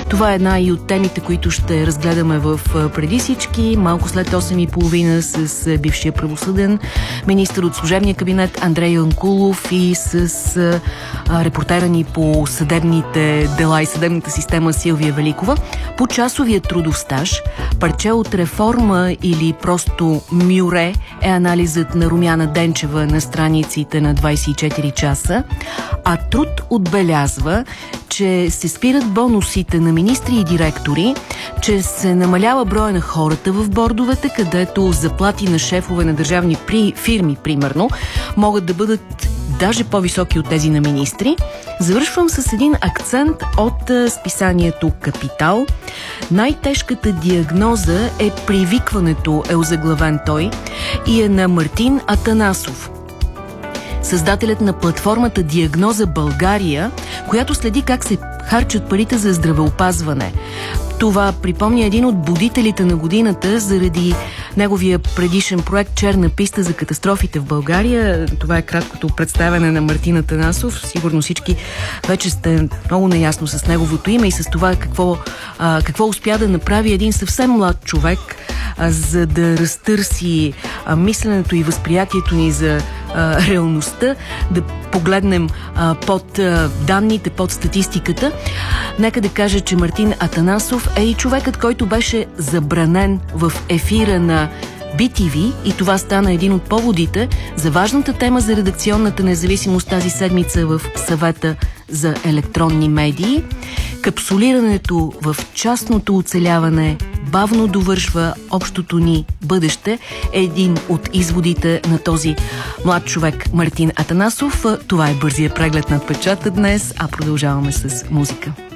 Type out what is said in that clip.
Това е една и от темите, които ще разгледаме в Преди всички, малко след 8:30 с бившия правосъден министър от служебния кабинет Андрей Янкулов и с репортера ни по съдебните дела и съдебната система Силвия Великова. По часовия трудов стаж, парче от реформа или просто мюре е анализът на Румяна Денчева на страниците на 24 часа, а Труд отбелязва, че се спират бонусите на министри и директори, че се намалява броя на хората в бордовете, където заплати на шефове на държавни фирми, примерно, могат да бъдат даже по-високи от тези на министри. Завършвам с един акцент от списанието Капитал. Най-тежката диагноза е привикването, е озаглавен той, и е на Мартин Атанасов, създателят на платформата Диагноза България, която следи как се харчат парите за здравеопазване. Това припомня един от будителите на годината заради неговия предишен проект "Черна писта за катастрофите в България". Това е краткото представяне на Мартин Атанасов. Сигурно всички вече сте много наясно с неговото име и с това какво успя да направи един съвсем млад човек, за да разтърси мисленето и възприятието ни за реалността, да погледнем под данните, под статистиката. Нека да кажа, че Мартин Атанасов е и човекът, който беше забранен в ефира на BTV, и това стана един от поводите за важната тема за редакционната независимост тази седмица в Съвета за електронни медии. Капсулирането в частното оцеляване бавно довършва общото ни бъдеще е един от изводите на този млад човек Мартин Атанасов. Това е бързия преглед над печата днес, а продължаваме с музика.